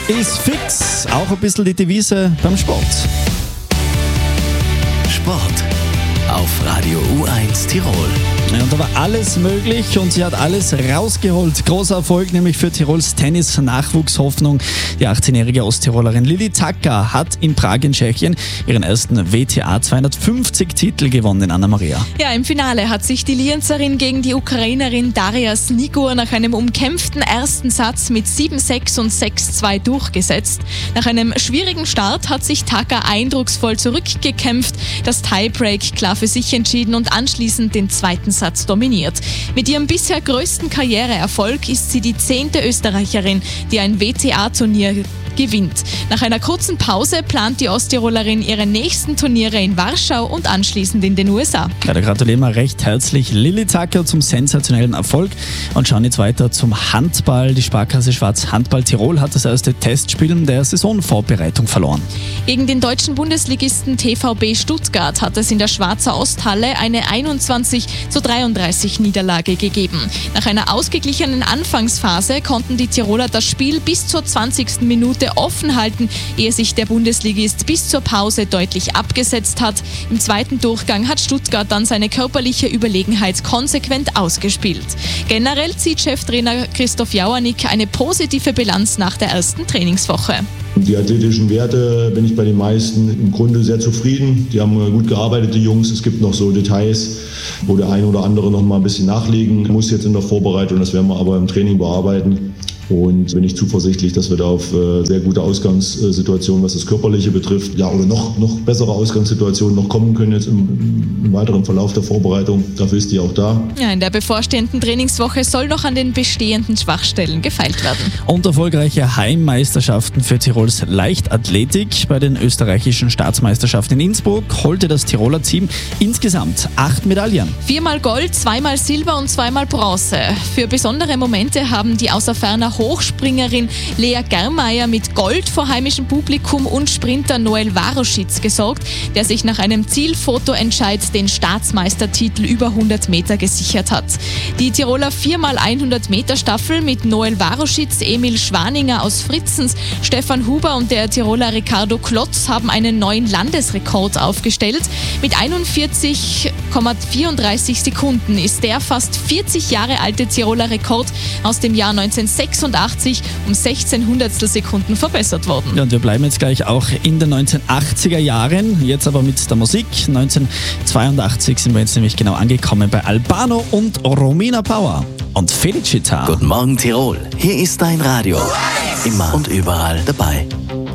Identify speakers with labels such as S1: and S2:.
S1: ist fix. Auch ein bisschen die Devise beim Sport.
S2: Sport auf Radio U1 Tirol.
S1: Ja, und da war alles möglich und sie hat alles rausgeholt. Großer Erfolg nämlich für Tirols Tennis-Nachwuchshoffnung. Die 18-jährige Osttirolerin Lilly Tacker hat in Prag in Tschechien ihren ersten WTA 250 Titel gewonnen in Anna Maria.
S3: Ja, im Finale hat sich die Lienzerin gegen die Ukrainerin Daria Snigur nach einem umkämpften ersten Satz mit 7-6 und 6-2 durchgesetzt. Nach einem schwierigen Start hat sich Tacker eindrucksvoll zurückgekämpft, das Tiebreak klar für sich entschieden und anschließend den zweiten Satz dominiert. Mit ihrem bisher größten Karriereerfolg ist sie die 10. Österreicherin, die ein WTA-Turnier gewinnt. Nach einer kurzen Pause plant die Osttirolerin ihre nächsten Turniere in Warschau und anschließend in den USA.
S1: Ja, da gratulieren wir recht herzlich Lilly Tacker zum sensationellen Erfolg und schauen jetzt weiter zum Handball. Die Sparkasse Schwarz Handball Tirol hat das erste Testspiel der Saisonvorbereitung verloren.
S3: Gegen den deutschen Bundesligisten TVB Stuttgart hat es in der Schwarzer Osthalle eine 21:33 Niederlage gegeben. Nach einer ausgeglichenen Anfangsphase konnten die Tiroler das Spiel bis zur 20. Minute offen halten, ehe sich der Bundesligist bis zur Pause deutlich abgesetzt hat. Im zweiten Durchgang hat Stuttgart dann seine körperliche Überlegenheit konsequent ausgespielt. Generell zieht Cheftrainer Christoph Jauernick eine positive Bilanz nach der ersten Trainingswoche.
S4: Die athletischen Werte bin ich bei den meisten im Grunde sehr zufrieden. Die haben gut gearbeitet, die Jungs. Es gibt noch so Details, wo der eine oder andere noch mal ein bisschen nachlegen muss jetzt in der Vorbereitung. Das werden wir aber im Training bearbeiten. Und bin ich zuversichtlich, dass wir da auf sehr gute Ausgangssituationen, was das Körperliche betrifft, ja, oder noch bessere Ausgangssituationen noch kommen können jetzt im weiteren Verlauf der Vorbereitung. Dafür ist die auch da.
S3: Ja, in der bevorstehenden Trainingswoche soll noch an den bestehenden Schwachstellen gefeilt werden.
S1: Und erfolgreiche Heimmeisterschaften für Tirols Leichtathletik. Bei den österreichischen Staatsmeisterschaften in Innsbruck holte das Tiroler Team insgesamt 8 Medaillen.
S3: 4-mal Gold, 2-mal Silber und 2-mal Bronze. Für besondere Momente haben die außer ferner Hochspringerin Lea Germeier mit Gold vor heimischem Publikum und Sprinter Noel Waroschitz gesorgt, der sich nach einem Zielfotoentscheid den Staatsmeistertitel über 100 Meter gesichert hat. Die Tiroler 4x100 Meter Staffel mit Noel Waroschitz, Emil Schwaninger aus Fritzens, Stefan Huber und der Tiroler Ricardo Klotz haben einen neuen Landesrekord aufgestellt. Mit 41,34 Sekunden ist der fast 40 Jahre alte Tiroler Rekord aus dem Jahr 1986 um 16 Hundertstel Sekunden verbessert worden.
S1: Ja, und wir bleiben jetzt gleich auch in den 1980er Jahren, jetzt aber mit der Musik. 1982 sind wir jetzt nämlich genau angekommen bei Albano und Romina Power und Felicita.
S2: Guten Morgen Tirol, hier ist dein Radio. Immer und überall dabei.